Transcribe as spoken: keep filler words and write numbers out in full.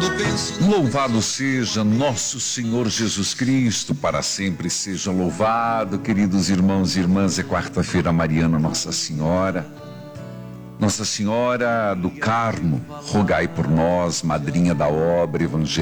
Louvado seja nosso Senhor Jesus Cristo, para sempre seja louvado. Queridos irmãos e irmãs, é quarta-feira mariana, Nossa Senhora. Nossa Senhora do Carmo, rogai por nós, madrinha da obra evangélica